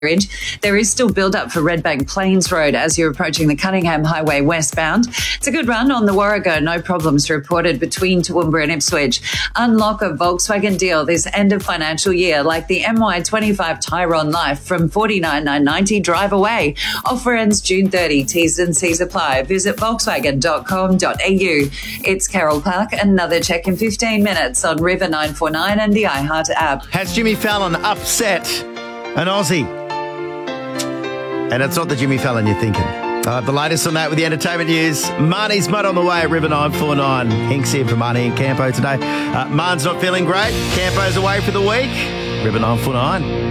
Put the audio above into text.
There is still build-up for Redbank Plains Road as you're approaching the Cunningham Highway westbound. It's a good run on the Warrego. No problems reported between Toowoomba and Ipswich. Unlock a Volkswagen deal this end of financial year, like the MY25 Tyrone Life from $49,990 drive away. Offer ends June 30. T's and C's apply. Visit volkswagen.com.au. It's Carol Park. Another check in 15 minutes on River 949 and the iHeart app. Has Jimmy Fallon upset an Aussie? And it's not the Jimmy Fallon you're thinking. The latest on that with the entertainment news. Marnie's Mud on the way at River 949. Hinks here for Marnie and Campo today. Marn's not feeling great. Campo's away for the week. River 949.